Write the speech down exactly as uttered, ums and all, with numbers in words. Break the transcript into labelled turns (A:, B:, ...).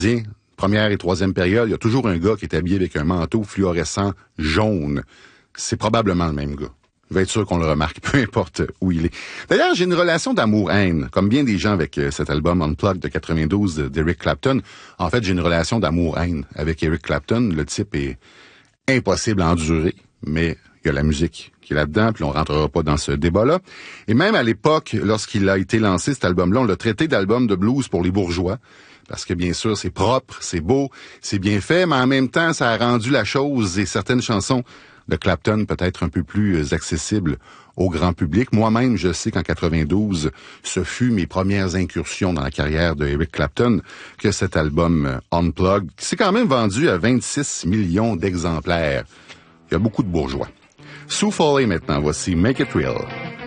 A: première et troisième période, il y a toujours un gars qui est habillé avec un manteau fluorescent jaune. C'est probablement le même gars. Je vais être sûr qu'on le remarque, peu importe où il est. D'ailleurs, j'ai une relation d'amour-haine, comme bien des gens avec cet album Unplugged de quatre-vingt-douze d'Eric Clapton. En fait, j'ai une relation d'amour-haine avec Eric Clapton. Le type est impossible à endurer, mais il y a la musique qui est là-dedans, puis on rentrera pas dans ce débat-là. Et même à l'époque, lorsqu'il a été lancé, cet album-là, on l'a traité d'album de blues pour les bourgeois. Parce que bien sûr, c'est propre, c'est beau, c'est bien fait, mais en même temps, ça a rendu la chose et certaines chansons de Clapton peut-être un peu plus accessibles au grand public. Moi-même, je sais qu'en quatre-vingt-douze, ce fut mes premières incursions dans la carrière de Eric Clapton que cet album Unplugged, qui s'est quand même vendu à vingt-six millions d'exemplaires. Il y a beaucoup de bourgeois. Sue Foley maintenant, voici Make It Real.